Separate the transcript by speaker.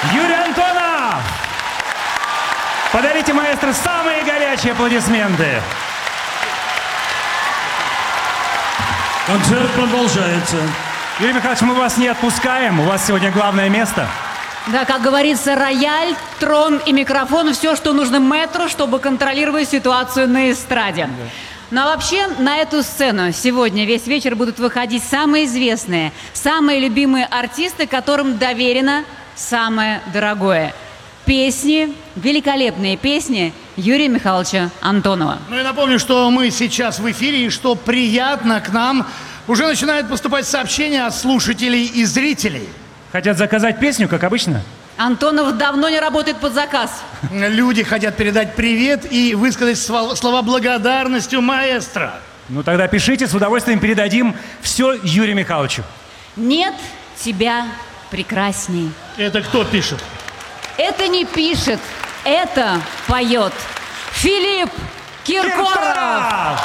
Speaker 1: Юрий Антонов! Подарите маэстро самые горячие аплодисменты.
Speaker 2: Концерт продолжается.
Speaker 1: Юрий Михайлович, мы вас не отпускаем. У вас сегодня главное место.
Speaker 3: Да, как говорится, рояль, трон и микрофон – все, что нужно мэтру, чтобы контролировать ситуацию на эстраде. Ну а вообще на эту сцену сегодня весь вечер будут выходить самые известные, самые любимые артисты, которым доверено самое дорогое. Песни, великолепные песни Юрия Михайловича Антонова.
Speaker 4: Ну и напомню, что мы сейчас в эфире, и что приятно, к нам уже начинают поступать сообщения от слушателей и зрителей.
Speaker 1: Хотят заказать песню, как обычно?
Speaker 3: Антонов давно не работает под заказ.
Speaker 4: Люди хотят передать привет и высказать слова благодарностью маэстро.
Speaker 1: Ну тогда пишите, с удовольствием передадим все Юрию Михайловичу.
Speaker 3: Нет тебя прекрасней.
Speaker 4: Это кто пишет?
Speaker 3: Это не пишет, это поет Филипп Киркоров.